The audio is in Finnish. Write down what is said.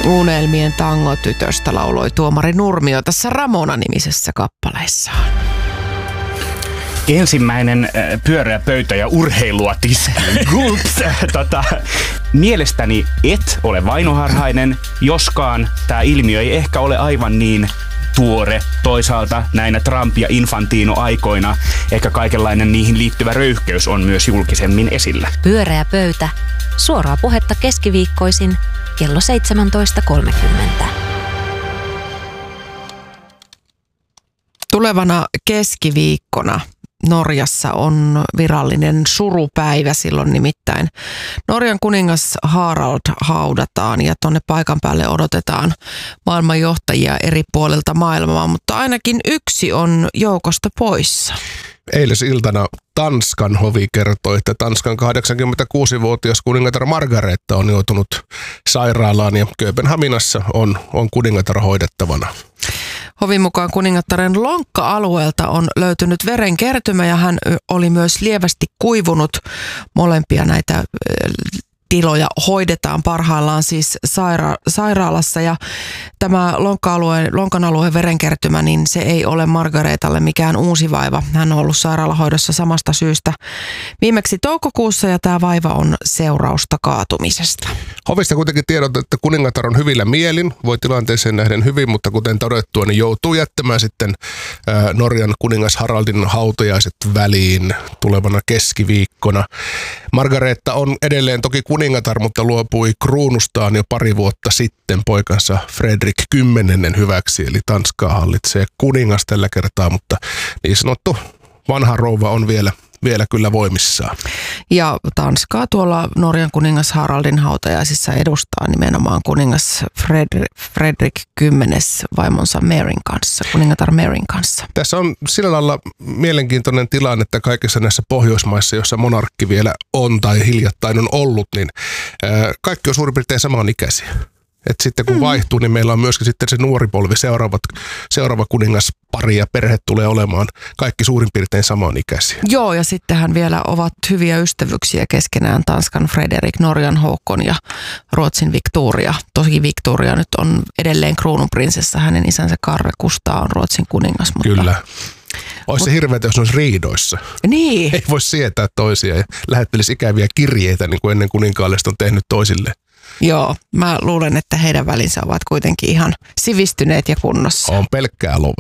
Unelmien tangotytöstä lauloi Tuomari Nurmio tässä Ramona-nimisessä kappaleessaan. Ensimmäinen pyöreä pöytä ja urheilua tiskiin. Mielestäni et ole vainoharhainen, joskaan tämä ilmiö ei ehkä ole aivan niin tuore. Toisaalta näinä Trump- ja Infantino-aikoina ehkä kaikenlainen niihin liittyvä röyhkeys on myös julkisemmin esillä. Pyöreä pöytä. Suoraa puhetta keskiviikkoisin kello 17.30. Tulevana keskiviikkona Norjassa on virallinen surupäivä, silloin nimittäin Norjan kuningas Harald haudataan ja tuonne paikan päälle odotetaan maailmanjohtajia eri puolilta maailmaa, mutta ainakin yksi on joukosta poissa. Eilisiltana Tanskan hovi kertoi, että Tanskan 86-vuotias kuningatar Margareta on joutunut sairaalaan ja Kööpenhaminassa on kuningatar hoidettavana. Hovin mukaan kuningattaren lonkka-alueelta on löytynyt verenkertymä ja hän oli myös lievästi kuivunut. Molempia näitä tiloja hoidetaan parhaillaan siis sairaalassa ja tämä lonkan alueen verenkertymä, niin se ei ole Margaretalle mikään uusi vaiva. Hän on ollut sairaalahoidossa samasta syystä viimeksi toukokuussa ja tämä vaiva on seurausta kaatumisesta. Hovista kuitenkin tiedot, että kuningatar on hyvillä mielin, voi tilanteeseen nähden hyvin, mutta kuten todettua, niin joutuu jättämään sitten Norjan kuningas Haraldin hautajaiset väliin tulevana keskiviikkona. Margareta on edelleen toki kuningatar, mutta luopui kruunustaan jo pari vuotta sitten poikansa Fredrik X hyväksi, eli Tanskaa hallitsee kuningas tällä kertaa, mutta niin sanottu vanha rouva on vielä kyllä voimissaan. Ja Tanskaa tuolla Norjan kuningas Haraldin hautajaisissa edustaa nimenomaan kuningas Fredrik X vaimonsa Maryn kanssa, kuningatar Maryn kanssa. Tässä on sillä lailla mielenkiintoinen tilanne, että kaikissa näissä Pohjoismaissa, joissa monarkki vielä on tai hiljattain on ollut, niin kaikki on suurin piirtein samanikäisiä. Että sitten kun vaihtuu, niin meillä on myöskin sitten se nuori polvi, seuraava kuningaspari ja perhe tulee olemaan kaikki suurin piirtein samanikäisiä. Joo, ja sittenhän vielä ovat hyviä ystävyyksiä keskenään Tanskan Frederik, Norjan Håkon ja Ruotsin Victoria. Toki Victoria nyt on edelleen kruununprinsessa, hänen isänsä Karre Kustaa on Ruotsin kuningas. Mutta kyllä. Olisi se hirveätä, jos ne olisi riidoissa. Niin. Ei voi sietää toisia ja lähettelisi ikäviä kirjeitä, niin kuin ennen kuninkaallista on tehnyt toisille. Joo, mä luulen, että heidän välinsä ovat kuitenkin ihan sivistyneet ja kunnossa. On pelkkää lovea.